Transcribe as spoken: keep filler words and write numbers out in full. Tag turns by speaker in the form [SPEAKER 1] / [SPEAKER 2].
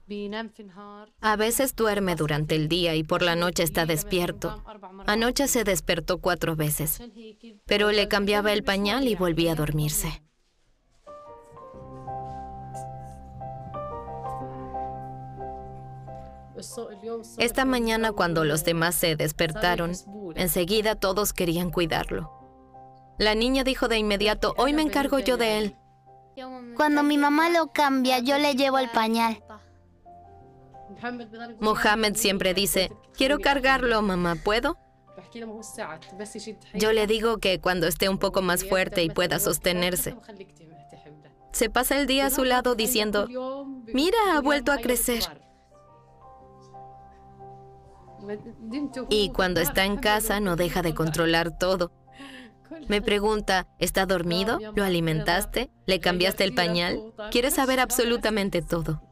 [SPEAKER 1] A veces duerme durante el día y por la noche está despierto. Anoche se despertó cuatro veces, pero le cambiaba el pañal y volvía a dormirse. Esta mañana, cuando los demás se despertaron, enseguida todos querían cuidarlo. La niña dijo de inmediato: hoy me encargo yo de él.
[SPEAKER 2] Cuando mi mamá lo cambia, yo le llevo el pañal.
[SPEAKER 1] Mohamed siempre dice: quiero cargarlo, mamá, ¿puedo? Yo le digo que cuando esté un poco más fuerte y pueda sostenerse. Se pasa el día a su lado diciendo: mira, ha vuelto a crecer. Y cuando está en casa no deja de controlar todo. Me pregunta: ¿está dormido? ¿Lo alimentaste? ¿Le cambiaste el pañal? Quiere saber absolutamente todo.